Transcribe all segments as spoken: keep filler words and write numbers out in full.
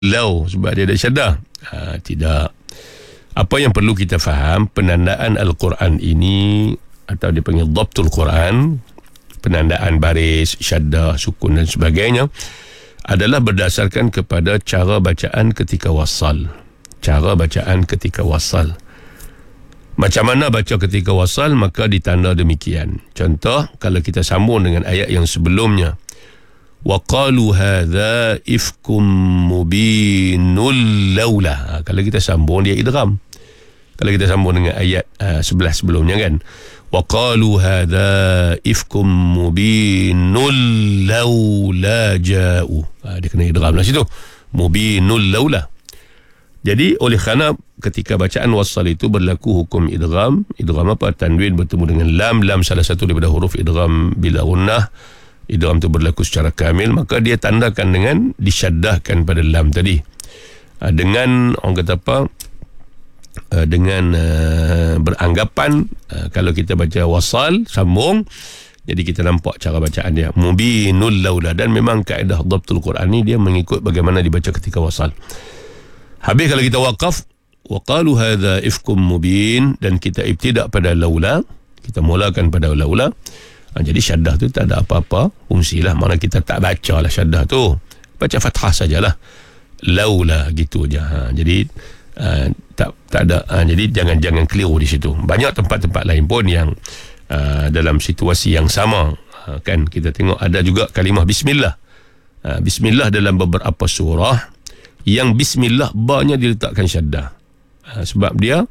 lau sebab dia ada syaddah. Ha, tidak. Apa yang perlu kita faham, penandaan Al-Quran ini atau dipanggil dhabtul Quran, penandaan baris, syaddah, sukun dan sebagainya, adalah berdasarkan kepada cara bacaan ketika wasal. Cara bacaan ketika wasal. Macam mana baca ketika wasal, maka ditanda demikian. Contoh, kalau kita sambung dengan ayat yang sebelumnya, وَقَالُوا هَذَا إِفْكُمْ مُبِينٌ لَوْلَا. Ha, kalau kita sambung, dia idgham. Kalau kita sambung dengan ayat uh, sebelah sebelumnya kan, وَقَالُوا هَذَا إِفْكُمْ مُبِينٌ لَوْلَا جَاءُوا. Ha, dia kena idgham lah situ. مُبِينٌ لَوْلَا. Jadi oleh kerana ketika bacaan wasal itu berlaku hukum idgham. Idgham apa? Tanwin bertemu dengan lam. Lam salah satu daripada huruf idgham bila gunnah. Idgham itu berlaku secara kamil, maka dia tandakan dengan disyaddahkan pada lam tadi. Ha, dengan orang kata apa, uh, dengan uh, beranggapan uh, kalau kita baca wasal sambung, jadi kita nampak cara bacaan dia mubinul laula. Dan memang kaedah dhabtul Quran ni dia mengikut bagaimana dibaca ketika wasal. Habis kalau kita waqaf, waqalu hadza ifkum mubin, dan kita ibtidak pada laula, kita mulakan pada laula. Ha, jadi syaddah tu tak ada apa-apa fungsilah, mana kita tak baca lah syaddah tu, baca fathah sajalah, laula gitu je. Ha, jadi uh, tak tak ada. Ha, jadi jangan-jangan keliru di situ. Banyak tempat-tempat lain pun yang uh, dalam situasi yang sama, uh, kan kita tengok ada juga kalimah bismillah. Uh, bismillah dalam beberapa surah yang bismillah ba-nya diletakkan syaddah. Uh, sebab dia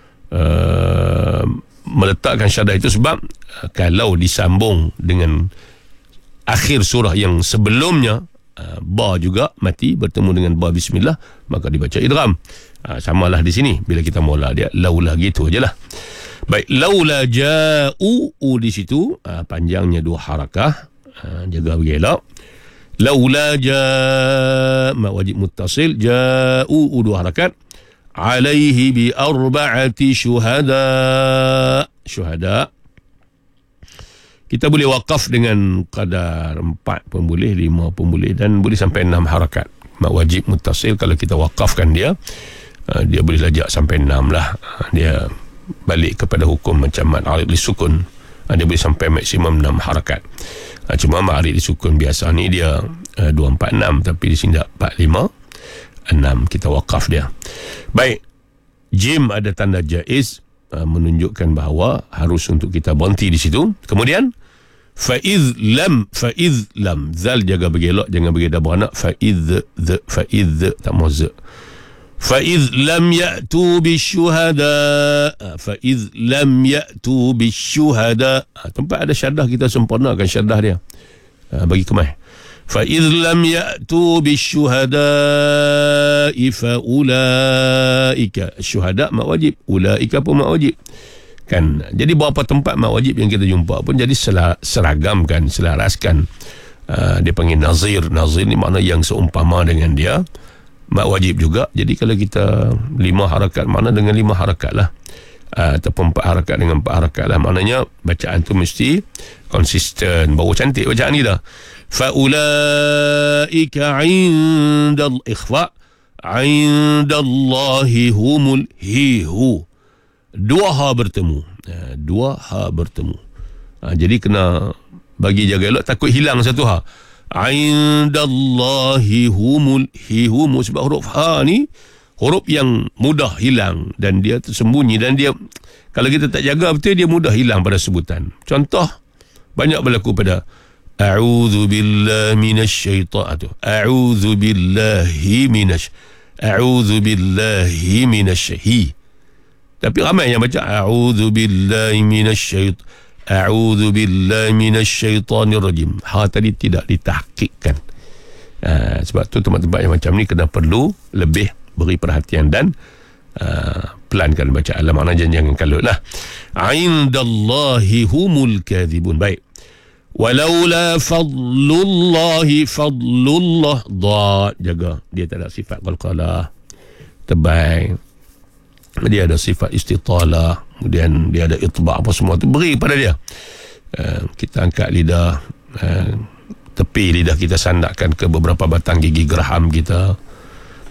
uh, meletakkan syaddah itu sebab uh, kalau disambung dengan akhir surah yang sebelumnya, uh, ba juga mati bertemu dengan ba bismillah, maka dibaca idgham. Uh, samalah di sini bila kita mula dia laula gitu ajalah. Baik, laula ja'u, u di situ uh, panjangnya dua harakah, uh, jaga bagi elok. Laula ja' ma wajib muttasil, ja'u dua harakat, alaihi bi arba'ati syuhada. Syuhada kita boleh wakaf dengan kadar empat pun boleh, lima pun boleh, dan boleh sampai enam harakat. Mak wajib muttasil kalau kita wakafkan dia, uh, dia boleh lajak sampai enam lah. Uh, dia balik kepada hukum macam mad arid li sukun. Uh, dia boleh sampai maksimum enam harakat. Uh, cuma mad arid li sukun biasa ni dia uh, dua, empat, enam, tapi di sini tak empat, lima, enam kita wakaf dia. Baik, jim ada tanda jaiz, uh, menunjukkan bahawa harus untuk kita berhenti di situ. Kemudian faiz lam, faiz lam, zal jaga bergelak, jangan bergedak beranak. Faiz the, faiz tak mau z. Faiz lam ya'tu bisyuhada, uh, faiz lam ya'tu bisyuhada. Uh, tempat ada syaddah kita sempurnakan syaddah dia, uh, bagi kemah. فَإِذْ لَمْ يَأْتُوا بِالشُّهَدَاءِ فَأُولَئِكَ. Syuhada mak wajib, ulaika pun mak wajib kan. Jadi beberapa tempat mak wajib yang kita jumpa pun jadi seragamkan, selaraskan. Uh, dia panggil nazir. Nazir ni makna yang seumpama dengan dia, mak wajib juga. Jadi kalau kita lima harakat, makna dengan lima harakat lah, uh, ataupun empat harakat dengan empat harakat lah. Maknanya bacaan tu mesti konsisten, baru cantik bacaan ni dah. فَأُولَئِكَ عِنْدَ الْإِخْفَاءِ عِنْدَ اللَّهِ هُمُ الْهِهُ. Dua ha bertemu, dua ha bertemu. Ha, jadi kena bagi jaga elok, takut hilang satu ha. عِنْدَ اللَّهِ هُمُ الْهِهُ. Sebab huruf ha ni huruf yang mudah hilang, dan dia tersembunyi, dan dia kalau kita tak jaga betul, dia mudah hilang pada sebutan. Contoh banyak berlaku pada a'udzu billahi minasyaitan tu. A'udzu billahi minasy. A'udzu billahi minasy. Tapi ramai yang baca a'udzu billahi minasyaitan. A'udzu billahi minasyaitanir rajim. Ha tadi tidak ditahqiqkan. Ha, sebab tu tempat-tempat yang macam ni kena perlu lebih beri perhatian dan uh, pelankan bacaan. Makna jangan kalut lah. Indallahi humul kadhibun. Baik. Walaula fadlullahi, fadlullah, dha, jaga dia tak ada sifat qalqalah, tebal, dia ada sifat istitalah, kemudian dia ada itba', apa semua tu beri pada dia. Uh, kita angkat lidah, uh, tepi lidah kita sandakkan ke beberapa batang gigi geraham kita,